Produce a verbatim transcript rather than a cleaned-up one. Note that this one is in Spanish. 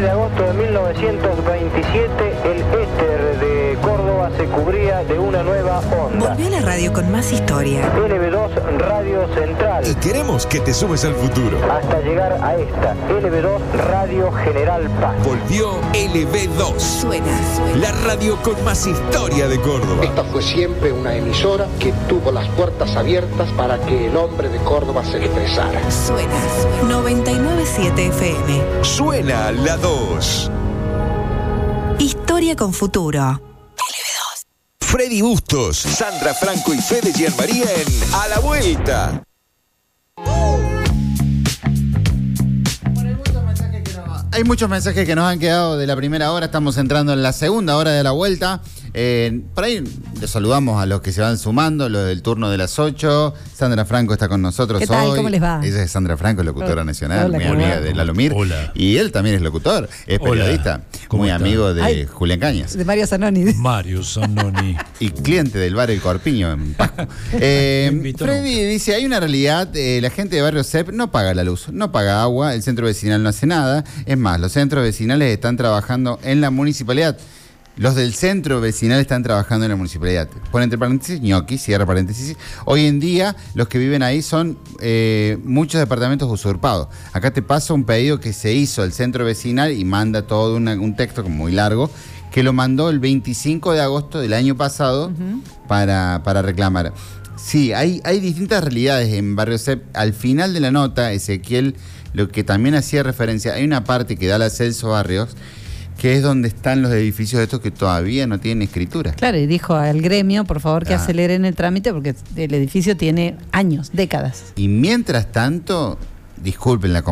de agosto de mil novecientos veintisiete, el éter de Córdoba se cubría de una nueva onda. Volvió la radio con más historia. L B dos Radio Central. Y queremos que te sumes al futuro. Hasta llegar a esta, L B dos Radio General Paz. Volvió L B dos. Suena, suena. La radio con más historia de Córdoba. Esta fue siempre una emisora que tuvo las puertas abiertas para que el hombre de Córdoba se expresara. Suena, suena. noventa y nueve punto siete F M. Suena la dos. Historia con futuro. L B dos. Freddy Bustos, Sandra Franco y Fede Gianmaría en A la Vuelta. Hay muchos mensajes que nos han quedado de la primera hora. Estamos entrando en la segunda hora de la vuelta. Eh, por ahí les saludamos a los que se van sumando, los del turno de las ocho. Sandra Franco está con nosotros ¿Qué tal? hoy. ¿Cómo les va? Ella es Sandra Franco, locutora Hola. nacional, Hola, muy ¿cómo amiga va? de Lalomir. Hola. Y él también es locutor, es Hola. periodista, ¿Cómo muy está? amigo de Ay. Julián Cañas. De Mario Zanoni. Mario Zanoni. Y cliente del bar El Corpiño en Pasco. Eh, Me invitó Freddy nunca. dice, hay una realidad, eh, la gente de Barrio C E P no paga la luz, no paga agua, el centro vecinal no hace nada. Es más, los centros vecinales están trabajando en la municipalidad. Los del centro vecinal están trabajando en la municipalidad. Pone entre paréntesis, ñoqui, cierra paréntesis. Hoy en día, los que viven ahí son eh, muchos departamentos usurpados. Acá te paso un pedido que se hizo el centro vecinal y manda todo una, un texto como muy largo, que lo mandó el veinticinco de agosto del año pasado uh-huh. para, para reclamar. Sí, hay, hay distintas realidades en Barrio C E P. Al final de la nota, Ezequiel, lo que también hacía referencia, hay una parte que da la Celso Barrios, que es donde están los edificios estos que todavía no tienen escritura. Claro, y dijo al gremio, por favor, que Ah. aceleren el trámite porque el edificio tiene años, décadas. Y mientras tanto, disculpen la